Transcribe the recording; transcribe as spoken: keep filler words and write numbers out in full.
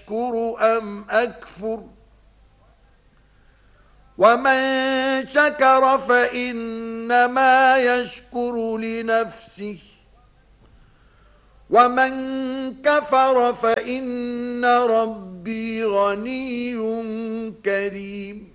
أشكر أم أكفر ومن شكر فإنما يشكر لنفسه ومن كفر فإن ربي غني كريم